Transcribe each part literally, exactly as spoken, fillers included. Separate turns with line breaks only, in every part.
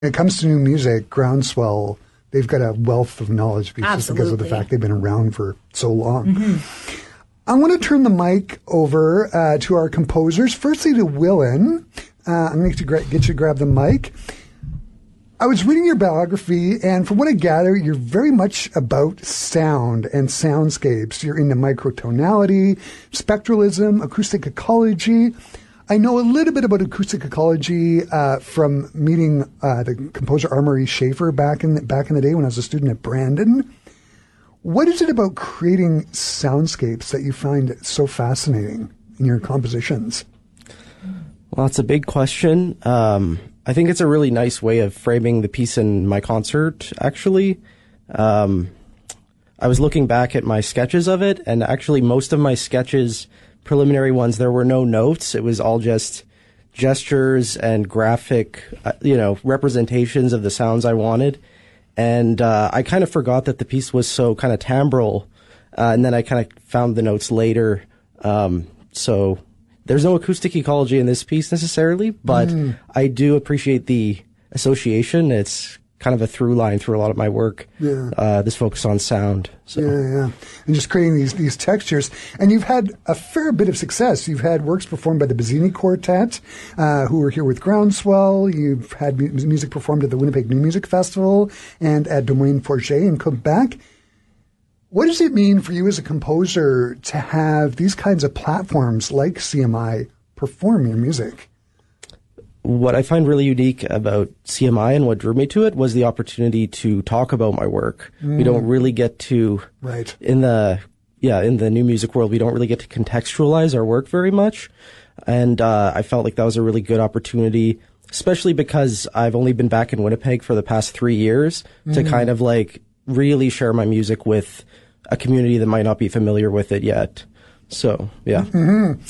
it comes to new music, Groundswell, they've got a wealth of knowledge just
Absolutely.
because of the fact they've been around for so long.
Mm-hmm.
I want to turn the mic over uh, to our composers. Firstly, to Willen. Uh, I'm going to get you to grab the mic. I was reading your biography, and from what I gather, you're very much about sound and soundscapes. You're into microtonality, spectralism, acoustic ecology. I know a little bit about acoustic ecology uh, from meeting uh, the composer R. Schaefer back in the, back in the day when I was a student at Brandon. What is it about creating soundscapes that you find so fascinating in your compositions?
Well, it's a big question. Um, I think it's a really nice way of framing the piece in my concert, actually. Um, I was looking back at my sketches of it, and actually most of my sketches, preliminary ones, there were no notes. It was all just gestures and graphic, uh, you know, representations of the sounds I wanted. And uh, I kind of forgot that the piece was so kind of timbral, uh, and then I kind of found the notes later. Um, so there's no acoustic ecology in this piece necessarily, but mm. I do appreciate the association. It's kind of a through line through a lot of my work. Yeah. Uh, this focus on sound. So.
Yeah, yeah. And just creating these these textures. And you've had a fair bit of success. You've had works performed by the Bazzini Quartet, uh, who were here with Groundswell. You've had mu- music performed at the Winnipeg New Music Festival and at Domaine Forget in Quebec. What does it mean for you as a composer to have these kinds of platforms like C M I perform your music?
What I find really unique about C M I and what drew me to it was the opportunity to talk about my work. Mm. We don't really get to,
right.
in the, yeah, in the new music world, we don't really get to contextualize our work very much. And, uh, I felt like that was a really good opportunity, especially because I've only been back in Winnipeg for the past three years mm. to kind of like really share my music with a community that might not be familiar with it yet. So, yeah.
Mm-hmm.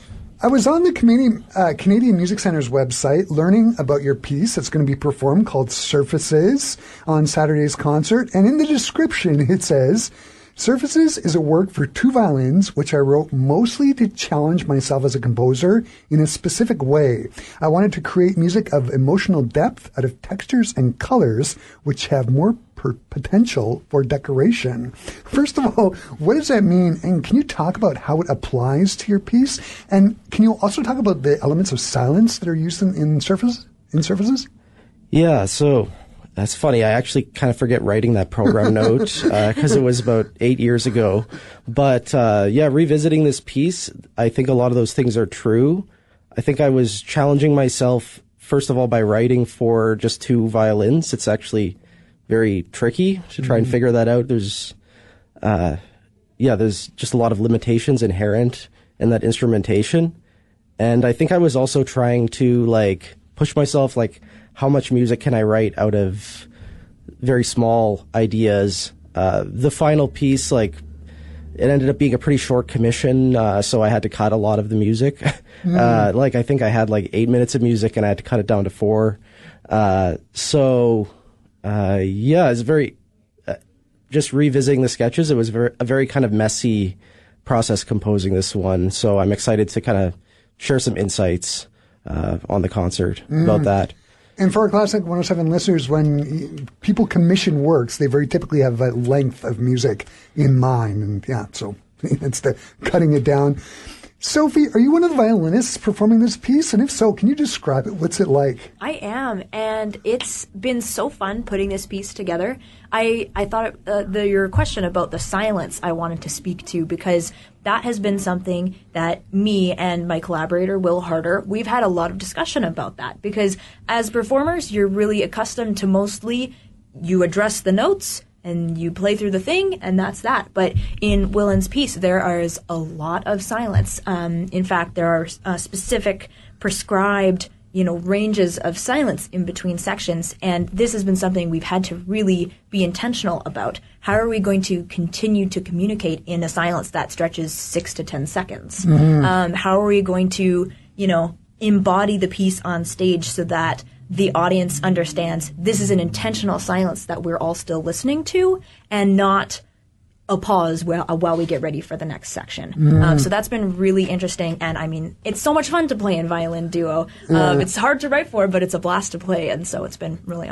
I was on the Canadian, uh, Canadian Music Center's website learning about your piece that's going to be performed called Surfaces on Saturday's concert. And in the description, it says, Surfaces is a work for two violins, which I wrote mostly to challenge myself as a composer in a specific way. I wanted to create music of emotional depth out of textures and colors, which have more per- potential for decoration. First of all, what does that mean? And can you talk about how it applies to your piece? And can you also talk about the elements of silence that are used in, in, surface, in Surfaces?
Yeah, so... That's funny. I actually kind of forget writing that program note because uh, it was about eight years ago. But uh, yeah, revisiting this piece, I think a lot of those things are true. I think I was challenging myself, first of all, by writing for just two violins. It's actually very tricky to try mm-hmm. and figure that out. There's, uh, yeah, there's just a lot of limitations inherent in that instrumentation. And I think I was also trying to like push myself, like, how much music can I write out of very small ideas? Uh, the final piece, like, it ended up being a pretty short commission, uh, so I had to cut a lot of the music. Mm. Uh, like, I think I had like eight minutes of music and I had to cut it down to four. Uh, so, uh, yeah, it's very, uh, just revisiting the sketches, it was very, a very kind of messy process composing this one. So I'm excited to kind of share some insights, uh, on the concert mm. about that.
And for our Classic one oh seven listeners, when people commission works, they very typically have a length of music in mind. And yeah, so it's the cutting it down. Sophie, are you one of the violinists performing this piece? And if so, can you describe it? What's it like?
I am, and it's been so fun putting this piece together. I, I thought uh, the, your question about the silence I wanted to speak to, because that has been something that me and my collaborator, Will Harder, we've had a lot of discussion about that. Because as performers, you're really accustomed to mostly you address the notes and you play through the thing, and that's that. But in Willen's piece, there is a lot of silence. Um, in fact, there are uh, specific prescribed, you know, ranges of silence in between sections, and this has been something we've had to really be intentional about. How are we going to continue to communicate in a silence that stretches six to ten seconds? Mm-hmm. Um, how are we going to, you know, embody the piece on stage so that the audience understands this is an intentional silence that we're all still listening to, and not a pause while, uh, while we get ready for the next section.
Mm.
Um, so that's been really interesting, and I mean, it's so much fun to play in violin duo. Um,
Yeah.
It's hard to write for, but it's a blast to play, and so it's been really